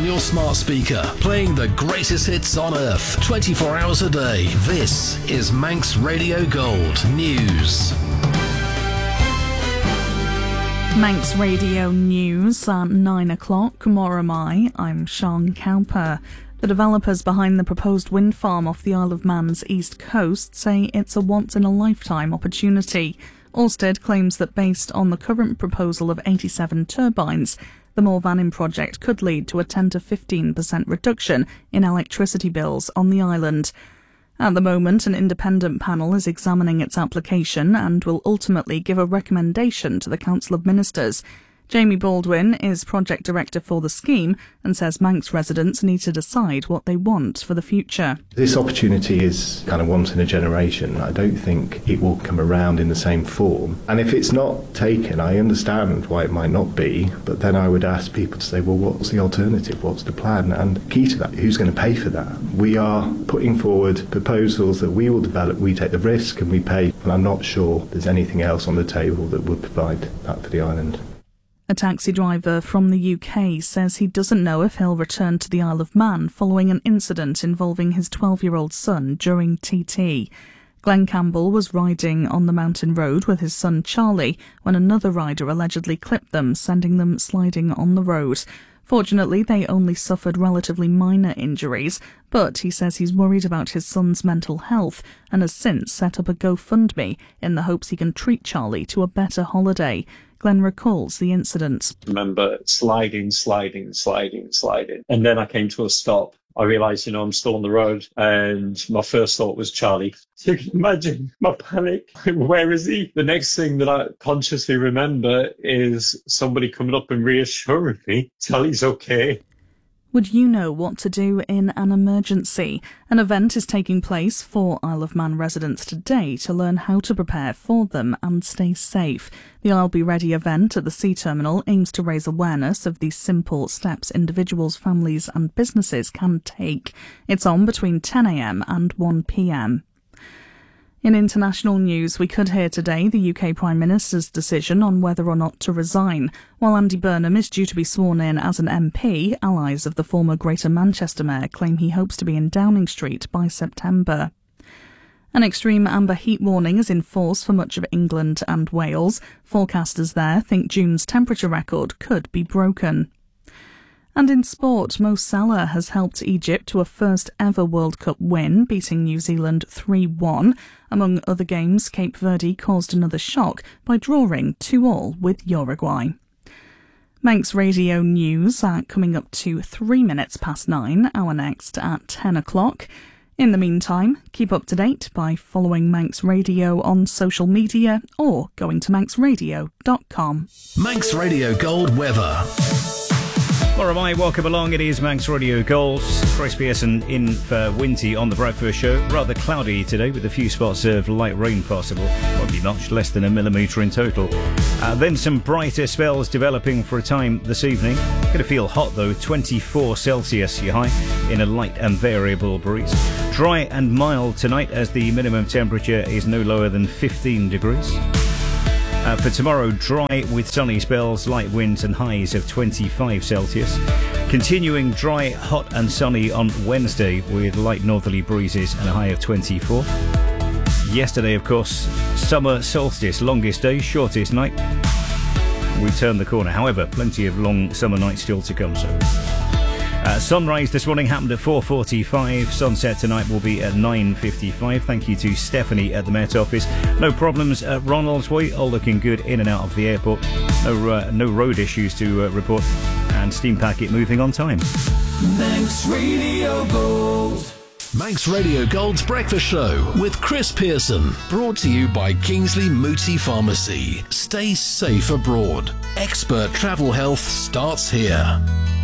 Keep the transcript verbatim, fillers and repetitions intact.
your smart speaker, playing the greatest hits on earth, twenty-four hours a day. This is Manx Radio Gold News. Manx Radio News at nine o'clock. Moromai, I'm Sean Cowper. The developers behind the proposed wind farm off the Isle of Man's east coast say it's a once-in-a-lifetime opportunity. Ørsted claims that based on the current proposal of eighty-seven turbines, the Morvannin project could lead to a ten to fifteen percent reduction in electricity bills on the island. At the moment, an independent panel is examining its application and will ultimately give a recommendation to the Council of Ministers. Jamie Baldwin is project director for the scheme and says Manx residents need to decide what they want for the future. This opportunity is kind of once in a generation. I don't think it will come around in the same form. And if it's not taken, I understand why it might not be, but then I would ask people to say, well, what's the alternative? What's the plan? And key to that, who's going to pay for that? We are putting forward proposals that we will develop, we take the risk and we pay, and I'm not sure there's anything else on the table that would provide that for the island. A taxi driver from the U K says he doesn't know if he'll return to the Isle of Man following an incident involving his twelve-year-old son during T T. Glenn Campbell was riding on the mountain road with his son Charlie when another rider allegedly clipped them, sending them sliding on the road. Fortunately, they only suffered relatively minor injuries, but he says he's worried about his son's mental health and has since set up a GoFundMe in the hopes he can treat Charlie to a better holiday. Glenn recalls the incident. I remember sliding, sliding, sliding, sliding. And then I came to a stop. I realised, you know, I'm still on the road. And my first thought was Charlie. So you can imagine my panic. Where is he? The next thing that I consciously remember is somebody coming up and reassuring me, Charlie's okay. Would you know what to do in an emergency? An event is taking place for Isle of Man residents today to learn how to prepare for them and stay safe. The I'll Be Ready event at the Sea Terminal aims to raise awareness of the simple steps individuals, families and businesses can take. It's on between ten a m and one p m. In international news, we could hear today the U K Prime Minister's decision on whether or not to resign. While Andy Burnham is due to be sworn in as an M P, allies of the former Greater Manchester Mayor claim he hopes to be in Downing Street by September. An extreme amber heat warning is in force for much of England and Wales. Forecasters there think June's temperature record could be broken. And in sport, Mo Salah has helped Egypt to a first-ever World Cup win, beating New Zealand three one. Among other games, Cape Verde caused another shock by drawing two all with Uruguay. Manx Radio News are coming up to three minutes past nine, our next at ten o'clock. In the meantime, keep up to date by following Manx Radio on social media or going to manx radio dot com. Manx Radio Gold weather. Moromai, welcome along. It is Manx Radio Gold. Chris Pearson in for Winty on the Breakfast Show. Rather cloudy today with a few spots of light rain possible. Won't be much, less than a millimetre in total. Uh, then some brighter spells developing for a time this evening. Going to feel hot though, twenty-four Celsius your high in a light and variable breeze. Dry and mild tonight as the minimum temperature is no lower than fifteen degrees. Uh, for tomorrow, dry with sunny spells, light winds and highs of twenty-five Celsius. Continuing dry, hot and sunny on Wednesday with light northerly breezes and a high of twenty-four. Yesterday, of course, summer solstice, longest day, shortest night. We turned the corner. However, plenty of long summer nights still to come, so... Uh, sunrise this morning happened at four forty-five. Sunset tonight will be at nine fifty-five. Thank you to Stephanie at the Met Office. No problems at Ronaldsway. All looking good in and out of the airport. No, uh, no road issues to uh, report. And steam packet moving on time. Manx Radio Gold. Manx Radio Gold's Breakfast Show with Chris Pearson. Brought to you by Kingsley Mooti Pharmacy. Stay safe abroad. Expert travel health starts here.